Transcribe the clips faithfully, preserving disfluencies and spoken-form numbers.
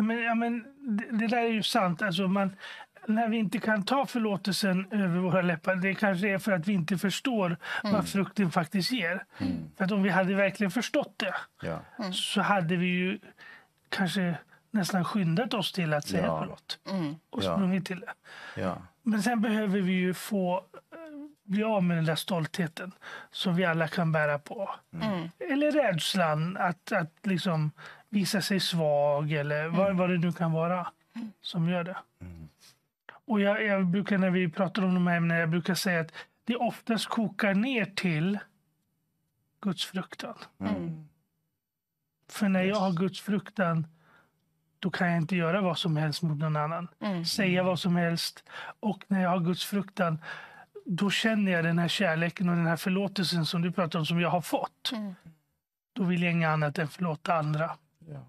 men, ja, men det, det där är ju sant. Alltså man, när vi inte kan ta förlåtelsen över våra läppar, det kanske är för att vi inte förstår mm. vad frukten faktiskt ger. Mm. För att om vi hade verkligen förstått det ja. mm. så hade vi ju kanske nästan skyndat oss till att säga ja. förlåt. Mm. Och sprungit ja. till det. Ja. Men sen behöver vi ju få bli av med den där stoltheten som vi alla kan bära på. Mm. Eller rädslan att, att liksom visa sig svag eller mm. vad, vad det nu kan vara som gör det. Mm. Och jag, jag brukar, när vi pratar om de här ämnena, jag brukar säga att det oftast kokar ner till Guds fruktan. Mm. För när jag har Guds fruktan, då kan jag inte göra vad som helst mot någon annan. Mm. Säga vad som helst. Och när jag har Guds fruktan, då känner jag den här kärleken och den här förlåtelsen som du pratar om, som jag har fått. Mm. Då vill jag inget annat än förlåta andra. Ja.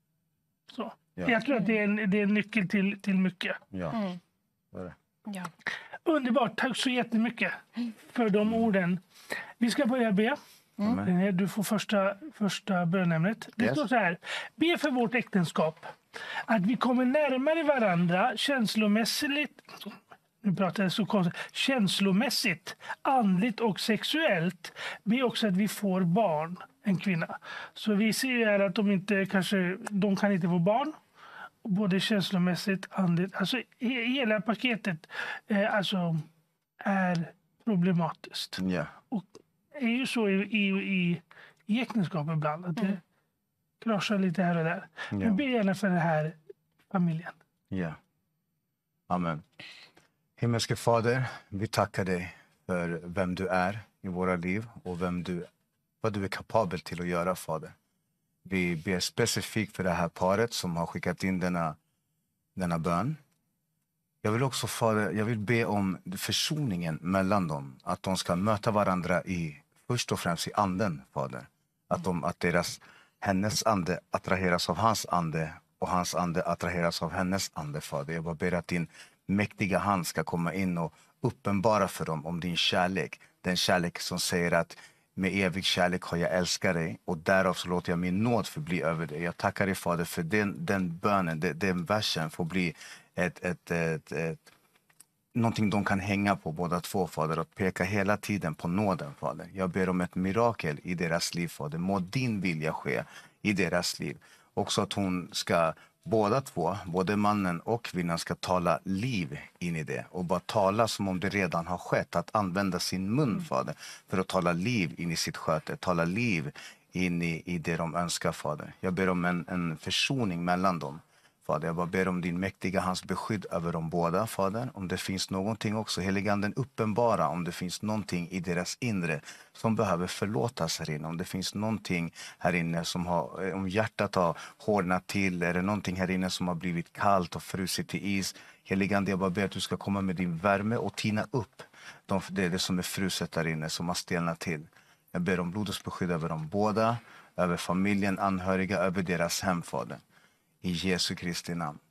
Så. Ja. Jag tror att det är en, det är en nyckel till, till mycket. Ja. Mm. Ja. Underbart, tack så jättemycket för de orden. Vi ska börja be. Mm. Du får första, första bönämnet. Det yes. står så här: be för vårt äktenskap, att vi kommer närmare varandra känslomässigt, nu pratar jag så konstigt, känslomässigt, andligt och sexuellt. Be också att vi får barn, en kvinna. Så vi ser ju här att de inte kanske, de kan inte få barn. Både känslomässigt, andligt, alltså hela paketet eh, alltså, är problematiskt. Yeah. Och det är ju så i, i, i, i äktenskap ibland att det mm. kraschar lite här och där. Yeah. Men be gärna för den här familjen. Ja. Yeah. Amen. Himmelske Fader, vi tackar dig för vem du är i våra liv och vem du, vad du är kapabel till att göra, Fader. Vi ber specifikt för det här paret som har skickat in denna, denna bön. Jag vill också, Fader, jag vill be om försoningen mellan dem. Att de ska möta varandra i, först och främst i anden, Fader. Att, de, att deras, hennes ande attraheras av hans ande och hans ande attraheras av hennes ande, Fader. Jag bara ber att din mäktiga hand ska komma in och uppenbara för dem om din kärlek. Den kärlek som säger att med evig kärlek har jag älskat dig och därav så låter jag min nåd förbli över dig. Jag tackar dig, Fader, för den, den bönen, den, den versen får bli ett, ett, ett, ett, någonting de kan hänga på båda två, Fader, och peka hela tiden på nåden, Fader. Jag ber om ett mirakel i deras liv, Fader. Må din vilja ske i deras liv. Också att hon ska, båda två, både mannen och kvinnan, ska tala liv in i det. Och bara tala som om det redan har skett. Att använda sin mun, Fader, för att tala liv in i sitt sköte. Tala liv in i, i det de önskar, Fader. Jag ber om en, en försoning mellan dem. Fader, jag bara ber om din mäktiga hans beskydd över dem båda, Fader. Om det finns någonting också, heliganden uppenbara, om det finns någonting i deras inre som behöver förlåtas här inne. Om det finns någonting här inne som har, om hjärtat har hårdnat till, är det någonting här inne som har blivit kallt och frusit till is. Heligande, jag bara ber att du ska komma med din värme och tina upp de, det, det som är fruset där inne, som har stelnat till. Jag ber om blodets beskydd över dem båda, över familjen, anhöriga, över deras hem, Fader. I Jesu Kristi namn.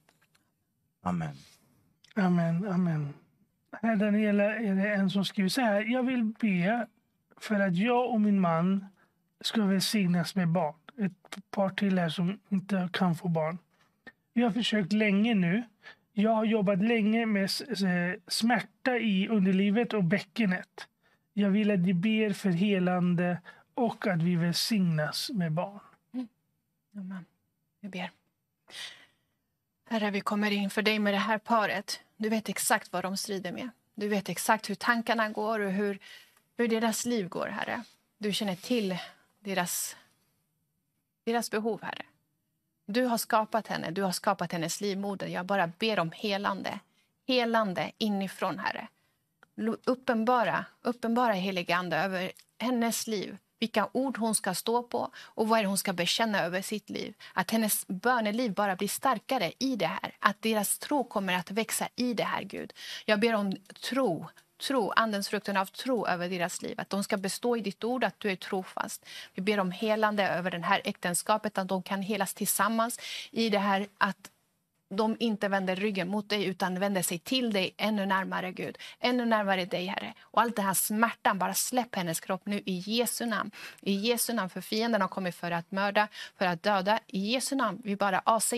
Amen. Amen, amen. Här Daniela är det en som skriver så här: jag vill be för att jag och min man ska välsignas med barn. Ett par till här som inte kan få barn. Jag har försökt länge nu. Jag har jobbat länge med smärta i underlivet och bäckenet. Jag vill att de ber för helande och att vi välsignas med barn. Mm. Amen. Vi ber. Herre, vi kommer in för dig med det här paret. Du vet exakt vad de strider med. Du vet exakt hur tankarna går och hur, hur deras liv går, Herre. Du känner till deras, deras behov, Herre. Du har skapat henne, du har skapat hennes livmoder. Jag bara ber om helande. Helande inifrån, Herre. Uppenbara, uppenbara heliga ande över hennes liv. Vilka ord hon ska stå på och vad är det hon ska bekänna över sitt liv. Att hennes böneliv bara blir starkare i det här. Att deras tro kommer att växa i det här, Gud. Jag ber om tro, tro, andens frukten av tro över deras liv. Att de ska bestå i ditt ord, att du är trofast. Vi ber om helande över det här äktenskapet, att de kan helas tillsammans i det här, att de inte vänder ryggen mot dig utan vänder sig till dig ännu närmare, Gud. Ännu närmare dig, Herre. Och allt det här smärtan, bara släpp hennes kropp nu i Jesu namn. I Jesu namn, för fienden har kommit för att mörda, för att döda. I Jesu namn, vi bara avsäger